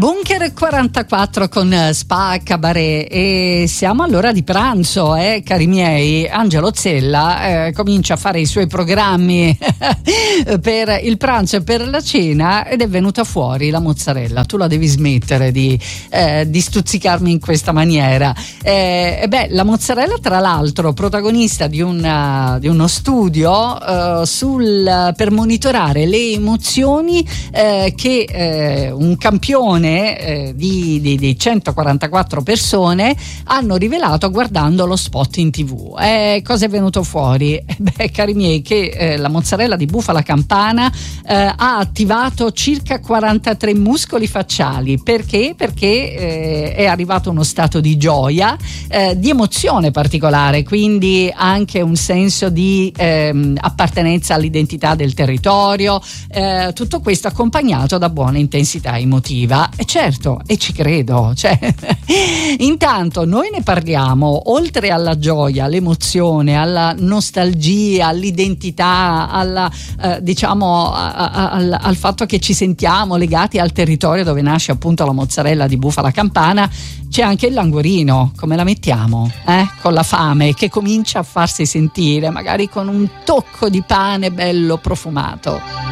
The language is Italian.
Bunker 44 con Spa Cabaret e siamo all'ora di pranzo, cari miei. Angelo Zella comincia a fare i suoi programmi per il pranzo e per la cena ed è venuta fuori la mozzarella. Tu la devi smettere di stuzzicarmi in questa maniera. La mozzarella, tra l'altro, protagonista di uno studio per monitorare le emozioni che un campione di 144 persone hanno rivelato guardando lo spot in TV. Cosa è venuto fuori? Cari miei, che la mozzarella di bufala campana ha attivato circa 43 muscoli facciali. Perché? Perché è arrivato uno stato di gioia, di emozione particolare, quindi anche un senso di appartenenza all'identità del territorio, tutto questo accompagnato da buona intensità emotiva. Certo, e ci credo, intanto noi ne parliamo, oltre alla gioia, all'emozione, alla nostalgia, all'identità, al fatto che ci sentiamo legati al territorio dove nasce appunto la mozzarella di bufala campana. C'è anche il languorino. Come la mettiamo? Con la fame che comincia a farsi sentire, magari con un tocco di pane bello profumato.